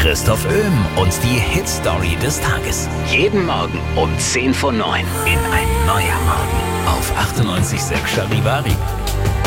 Christoph Öhm und die Hit-Story des Tages. Jeden Morgen um 10 vor 9 in Ein neuer Morgen auf 98.6 Charivari.